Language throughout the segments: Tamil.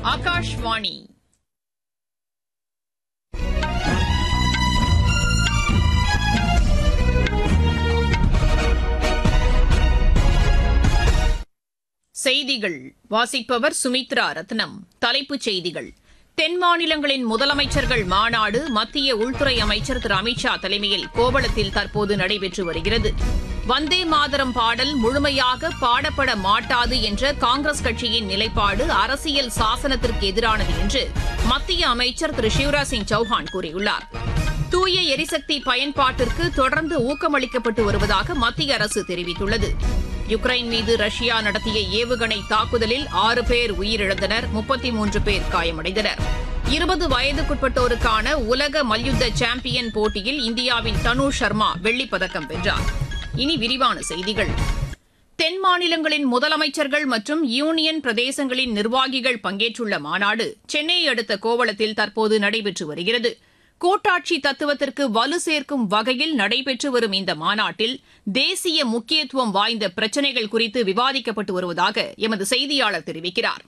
ஆகாஷ்வாணி. செய்திகள் வாசிப்பவர் சுமித்ரா ரத்னம். தலைப்புச் செய்திகள்: தென் மாநிலங்களின் முதலமைச்சர்கள் மாநாடு மத்திய உள்துறை அமைச்சர் திரு அமித் ஷா தலைமையில் கோவளத்தில் தற்போது நடைபெற்று வருகிறது. வந்தே மாதரம் பாடல் முழுமையாக பாடப்பட மாட்டாது என்ற காங்கிரஸ் கட்சியின் நிலைப்பாடு அரசியல் சாசனத்திற்கு எதிரானது என்று மத்திய அமைச்சர் திரு சிவராஜ் சிங் சௌஹான் கூறியுள்ளார். தூய எரிசக்தி பயன்பாட்டிற்கு தொடர்ந்து ஊக்கமளிக்கப்பட்டு வருவதாக மத்திய அரசு தெரிவித்துள்ளது. யுக்ரைன் மீது ரஷ்யா நடத்திய ஏவுகணை தாக்குதலில் 6 பேர் உயிரிழந்தனர், 33 பேர் காயமடைந்தனர். 20 வயதுக்குட்பட்டோருக்கான உலக மல்யுத்த சாம்பியன் போட்டியில் இந்தியாவின் தனு சர்மா வெள்ளிப்பதக்கம் வென்றார். இனி விரிவான செய்திகள். தென் மாநிலங்களின் முதலமைச்சர்கள் மற்றும் யூனியன் பிரதேசங்களின் நிர்வாகிகள் பங்கேற்றுள்ள மாநாடு சென்னையை அடுத்த கோவளத்தில் தற்போது நடைபெற்று வருகிறது. கூட்டாட்சி தத்துவத்திற்கு வலு சேர்க்கும் வகையில் நடைபெற்று வரும் இந்த மாநாட்டில் தேசிய முக்கியத்துவம் வாய்ந்த பிரச்சினைகள் குறித்து விவாதிக்கப்பட்டு வருவதாக எமது செய்தியாளர் தெரிவிக்கிறார்.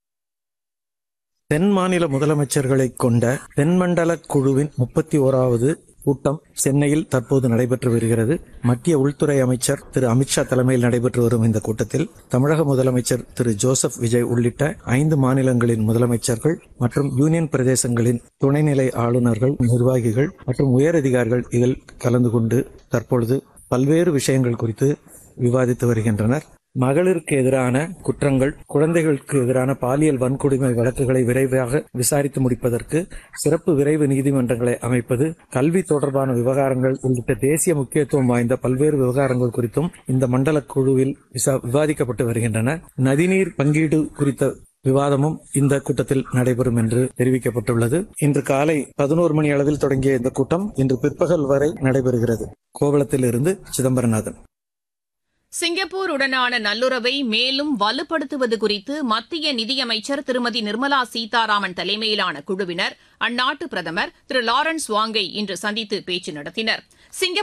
தென் மாநில முதலமைச்சர்களை கொண்ட தென்மண்டல குழுவின் 31வது கூட்டம் சென்னையில் தற்போது நடைபெற்று வருகிறது. மத்திய உள்துறை அமைச்சர் திரு அமித்ஷா தலைமையில் நடைபெற்று வரும் இந்த கூட்டத்தில் தமிழக முதலமைச்சர் திரு ஜோசப் விஜய் உள்ளிட்ட 5 மாநிலங்களின் முதலமைச்சர்கள் மற்றும் யூனியன் பிரதேசங்களின் துணைநிலை ஆளுநர்கள், நிர்வாகிகள் மற்றும் உயரதிகாரிகள் இதில் கலந்து கொண்டு தற்பொழுது பல்வேறு விஷயங்கள் குறித்து விவாதித்து வருகின்றனர். மகளிருக்கு எதிரான குற்றங்கள், குழந்தைகளுக்கு எதிரான பாலியல் வன்கொடுமை வழக்குகளை விரைவாக விசாரித்து முடிப்பதற்கு சிறப்பு விரைவு நீதிமன்றங்களை அமைப்பது, கல்வி தொடர்பான விவகாரங்கள் உள்ளிட்ட தேசிய முக்கியத்துவம் வாய்ந்த பல்வேறு விவகாரங்கள் குறித்தும் இந்த மண்டல குழுவில் விவாதிக்கப்பட்டு வருகின்றன. நதிநீர் பங்கீடு குறித்த விவாதமும் இந்த கூட்டத்தில் நடைபெறும் என்று தெரிவிக்கப்பட்டுள்ளது. இன்று காலை 11 மணி அளவில் தொடங்கிய இந்த கூட்டம் இன்று பிற்பகல் வரை நடைபெறுகிறது. கோவளத்தில் இருந்து சிதம்பரநாதன். சிங்கப்பூருடனான நல்லுறவை மேலும் வலுப்படுத்துவது குறித்து மத்திய நிதியமைச்சர் திருமதி நிர்மலா சீதாராமன் தலைமையிலான குழுவினர் அந்நாட்டு பிரதமர் திரு லாரன்ஸ் வாங்கை இன்று சந்தித்து பேச்சு நடத்தினர்.